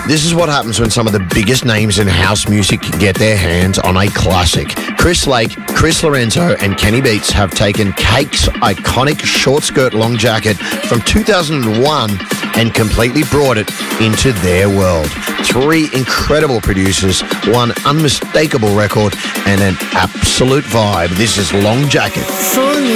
This is what happens when some of the biggest names in house music get their hands on a classic. Chris Lake, Chris Lorenzo, and Kenny Beats have taken Cake's iconic short skirt long jacket from 2001 and completely brought it into their world. 3 incredible producers, 1 unmistakable record, and an absolute vibe. This is Long Jacket.